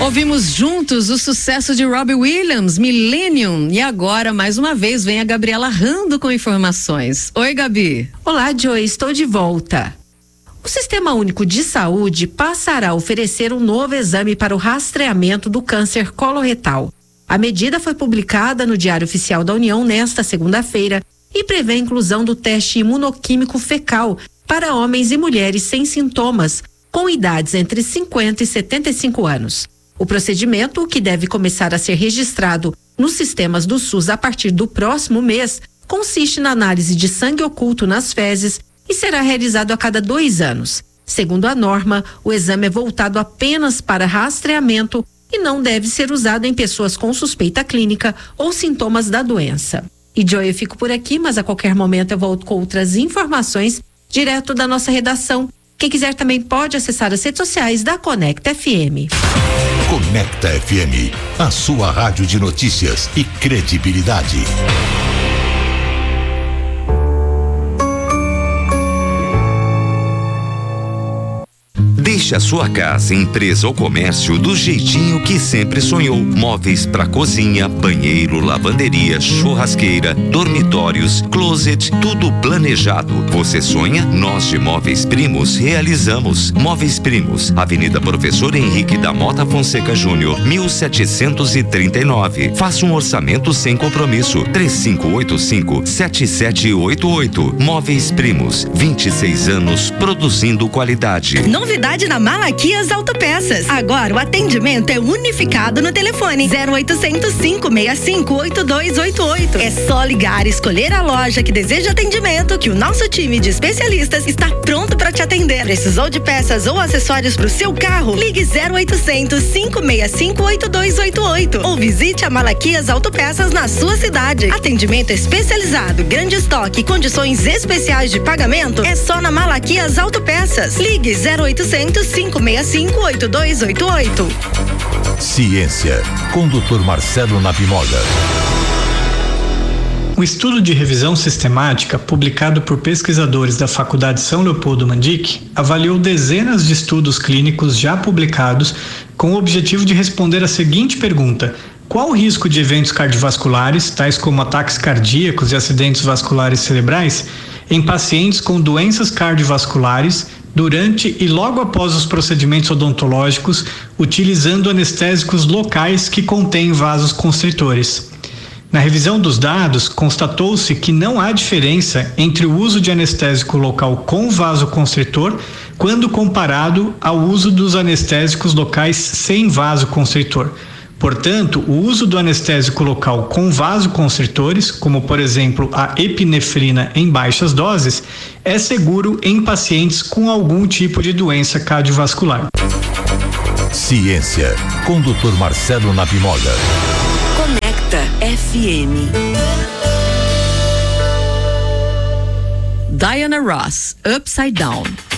Ouvimos juntos o sucesso de Robbie Williams, Millennium, e agora, mais uma vez, vem a Gabriela Rando com informações. Oi, Gabi. Olá, Joy, estou de volta. O Sistema Único de Saúde passará a oferecer um novo exame para o rastreamento do câncer coloretal. A medida foi publicada no Diário Oficial da União nesta segunda-feira e prevê a inclusão do teste imunoquímico fecal para homens e mulheres sem sintomas, com idades entre 50 e 75 anos. O procedimento, que deve começar a ser registrado nos sistemas do SUS a partir do próximo mês, consiste na análise de sangue oculto nas fezes e será realizado a cada 2 anos. Segundo a norma, o exame é voltado apenas para rastreamento e não deve ser usado em pessoas com suspeita clínica ou sintomas da doença. E Joy, eu fico por aqui, mas a qualquer momento eu volto com outras informações direto da nossa redação. Quem quiser também pode acessar as redes sociais da Conecta FM. Conecta FM, a sua rádio de notícias e credibilidade. Deixe a sua casa, empresa ou comércio do jeitinho que sempre sonhou. Móveis para cozinha, banheiro, lavanderia, churrasqueira, dormitórios, closet, tudo planejado. Você sonha? Nós de Móveis Primos realizamos. Móveis Primos, Avenida Professor Henrique da Mota Fonseca Júnior, 1739. Faça um orçamento sem compromisso. 3585-7788. Móveis Primos, 26 anos produzindo qualidade. Novidade na Malaquias Autopeças. Agora o atendimento é unificado no telefone 0800 565 8288. É só ligar e escolher a loja que deseja atendimento, que o nosso time de especialistas está pronto para te atender. Precisou de peças ou acessórios para o seu carro? Ligue 0800 565 8288 ou visite a Malaquias Autopeças na sua cidade. Atendimento especializado, grande estoque e condições especiais de pagamento é só na Malaquias Autopeças. Ligue 0800 565 8288. Ciência, com Dr. Marcelo Nabimoga. Um estudo de revisão sistemática publicado por pesquisadores da Faculdade São Leopoldo Mandic avaliou dezenas de estudos clínicos já publicados com o objetivo de responder a seguinte pergunta: qual o risco de eventos cardiovasculares, tais como ataques cardíacos e acidentes vasculares cerebrais, em pacientes com doenças cardiovasculares durante e logo após os procedimentos odontológicos, utilizando anestésicos locais que contêm vasos constritores. Na revisão dos dados, constatou-se que não há diferença entre o uso de anestésico local com vasoconstritor quando comparado ao uso dos anestésicos locais sem vasoconstritor. Portanto, o uso do anestésico local com vasoconstritores, como por exemplo a epinefrina em baixas doses, é seguro em pacientes com algum tipo de doença cardiovascular. Ciência, com Dr. Marcelo Nabimoga. Conecta FM. Diana Ross, Upside Down.